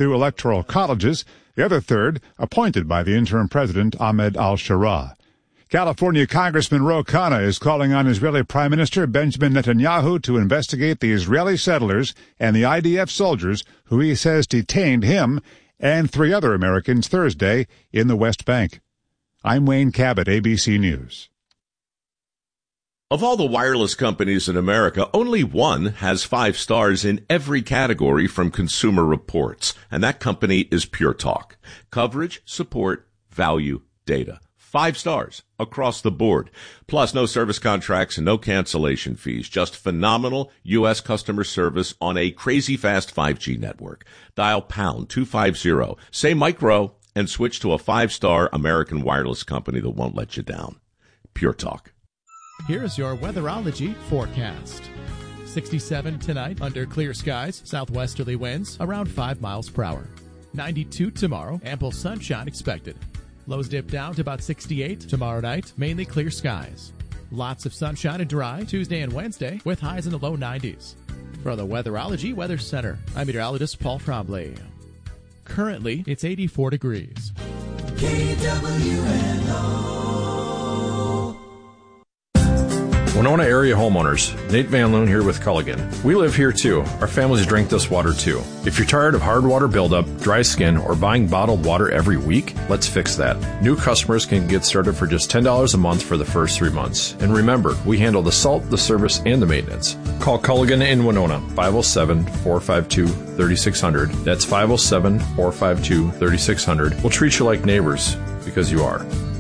through electoral colleges, the other third appointed by the interim president Ahmed al-Sharaa. California Congressman Ro Khanna is calling on Israeli Prime Minister Benjamin Netanyahu to investigate the Israeli settlers and the IDF soldiers who he says detained him and 3 other Americans Thursday in the West Bank. I'm Wayne Cabot, ABC News. Of all the wireless companies in America, only one has 5 stars in every category from Consumer Reports, and that company is Pure Talk. Coverage, support, value, data. 5 stars across the board. Plus, no service contracts and no cancellation fees. Just phenomenal U.S. customer service on a crazy fast 5G network. Dial pound 250, say micro, and switch to a 5-star American wireless company that won't let you down. Pure Talk. Here's your weatherology forecast. 67 tonight under clear skies, southwesterly winds around 5 miles per hour. 92 tomorrow, ample sunshine expected. Lows dip down to about 68 tomorrow night, mainly clear skies. Lots of sunshine and dry Tuesday and Wednesday with highs in the low 90s. From the Weatherology Weather Center, I'm meteorologist Paul Trombley. Currently, it's 84 degrees. KWNO. Winona area homeowners, Nate Van Loon here with Culligan. We live here too. Our families drink this water too. If you're tired of hard water buildup, dry skin, or buying bottled water every week, let's fix that. New customers can get started for just $10 a month for the first 3 months. And remember, we handle the salt, the service, and the maintenance. Call Culligan in Winona, 507-452-3600. That's 507-452-3600. We'll treat you like neighbors, because you are.